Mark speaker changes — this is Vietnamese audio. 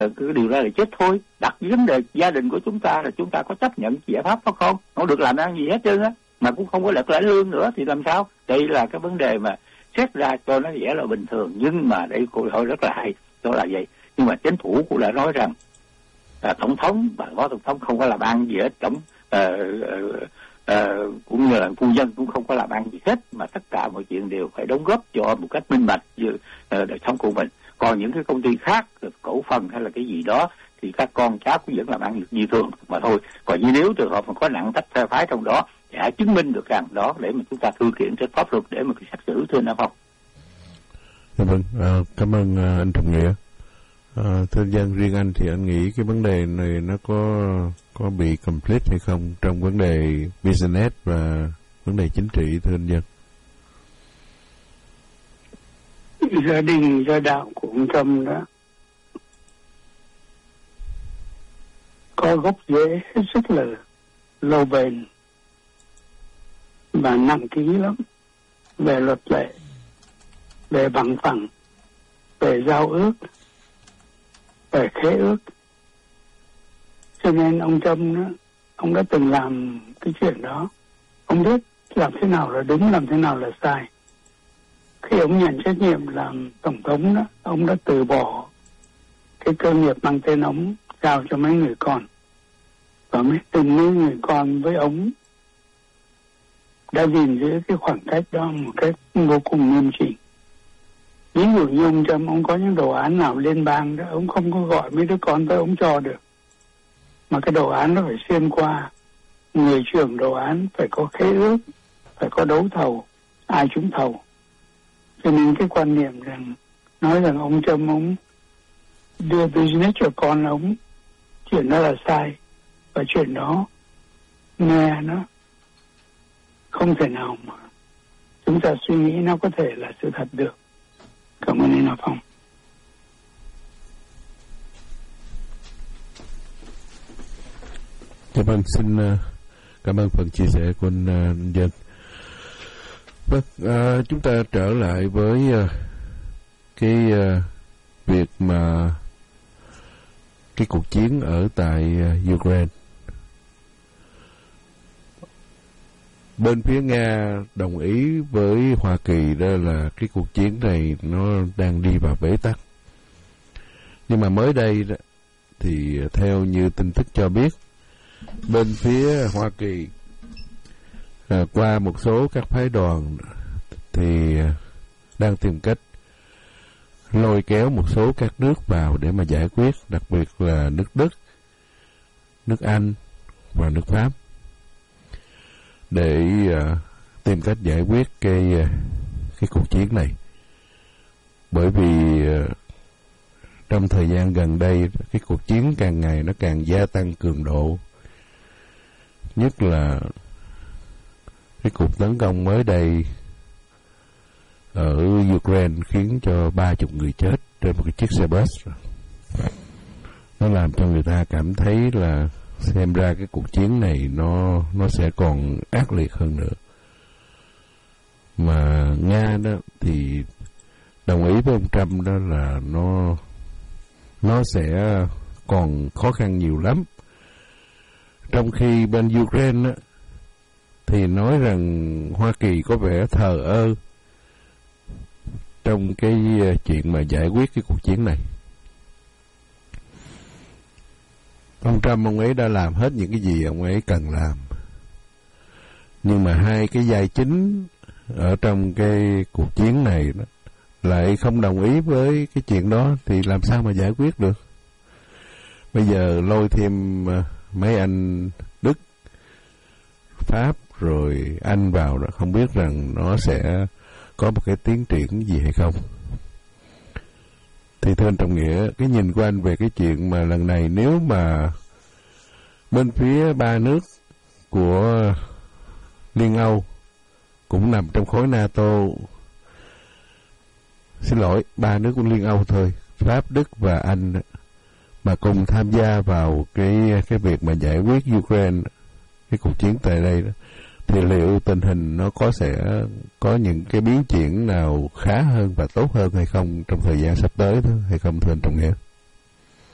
Speaker 1: cái điều đó là chết thôi. Đặt vấn đề gia đình của chúng ta là chúng ta có chấp nhận giải pháp đó không được làm ăn gì hết trơn á, mà cũng không có được lãnh lương nữa thì làm sao? Đây là cái vấn đề mà xét ra cho nó vẻ là bình thường, nhưng mà đây cô hỏi rất là hay, đó là vậy. Nhưng mà chính phủ cũng đã nói rằng tổng thống và phó tổng thống không có làm ăn gì hết, cũng như là phu nhân cũng không có làm ăn gì hết, mà tất cả mọi chuyện đều phải đóng góp cho một cách minh bạch như đời sống của mình. Còn những cái công ty khác, cổ phần hay là cái gì đó thì các con cháu cũng vẫn làm ăn được như thường mà thôi. Còn như nếu trường hợp mà có nặng tách phe phái trong đó, đã chứng minh được rằng đó để mà chúng ta thư kiện trên pháp luật để mà xét xử, thưa anh Phong.
Speaker 2: Dạ vâng, cảm ơn anh Trọng Nghĩa. Thưa dân, riêng anh thì anh nghĩ cái vấn đề này nó có bị complete hay không trong vấn đề business và vấn đề chính trị, thưa anh dân?
Speaker 3: Gia đình gia đạo của ông Trump đó có gốc rễ hết sức là lâu bền và nặng ký lắm, về luật lệ, về bằng phẳng, về giao ước, về khế ước. Cho nên ông Trump đó, ông đã từng làm cái chuyện đó, ông biết làm thế nào là đúng, làm thế nào là sai. Khi ông nhận trách nhiệm làm tổng thống đó, ông đã từ bỏ cái cơ nghiệp mang tên ông, giao cho mấy người con, và từng mấy người con với ông đã gìn giữ cái khoảng cách đó một cách vô cùng nghiêm chỉnh. Ví dụ như ông Trump, ông có những đồ án nào liên bang đó, ông không có gọi mấy đứa con tới ông cho được, mà cái đồ án nó phải xuyên qua người trưởng đồ án, phải có khế ước, phải có đấu thầu, ai trúng thầu. Cho nên cái quan niệm rằng nói rằng ông Trump ông đưa business cho con ông, chuyện đó là sai, và chuyện đó nghe nó không thể nào mà chúng ta suy nghĩ nó có thể là sự thật được. Cảm ơn anh Phong.
Speaker 2: Dạ vâng, xin cảm ơn phần chia sẻ của anh Dân. Vâng, chúng ta trở lại với cái việc mà cái cuộc chiến ở tại Ukraine. Bên phía Nga đồng ý với Hoa Kỳ đó là cái cuộc chiến này nó đang đi vào bế tắc. Nhưng mà mới đây đó, thì theo như tin tức cho biết, bên phía Hoa Kỳ qua một số các phái đoàn thì đang tìm cách lôi kéo một số các nước vào để mà giải quyết, đặc biệt là nước Đức, nước Anh và nước Pháp, để tìm cách giải quyết cái cuộc chiến này. Bởi vì trong thời gian gần đây cái cuộc chiến càng ngày nó càng gia tăng cường độ, nhất là cái cuộc tấn công mới đây ở Ukraine khiến cho 30 người chết trên một cái chiếc xe bus. Nó làm cho người ta cảm thấy là xem ra cái cuộc chiến này nó sẽ còn ác liệt hơn nữa. Mà Nga đó thì đồng ý với ông Trump đó là nó sẽ còn khó khăn nhiều lắm. Trong khi bên Ukraine đó, thì nói rằng Hoa Kỳ có vẻ thờ ơ trong cái chuyện mà giải quyết cái cuộc chiến này. Ông Trump, ông ấy đã làm hết những cái gì ông ấy cần làm. Nhưng mà hai cái vai chính ở trong cái cuộc chiến này đó, lại không đồng ý với cái chuyện đó, thì làm sao mà giải quyết được. Bây giờ lôi thêm mấy anh Đức, Pháp rồi Anh vào đó, không biết rằng nó sẽ có một cái tiến triển gì hay không. Thì thưa anh Trọng Nghĩa, cái nhìn của anh về cái chuyện mà lần này nếu mà bên phía ba nước của Liên Âu cũng nằm trong khối NATO, ba nước của Liên Âu thôi, Pháp, Đức và Anh, mà cùng tham gia vào cái việc mà giải quyết Ukraine, cái cuộc chiến tại đây đó, thì liệu tình hình nó sẽ có những cái biến chuyển nào khá hơn và tốt hơn hay không trong thời gian sắp tới đó, hay không thưa anh Trọng Nghĩa?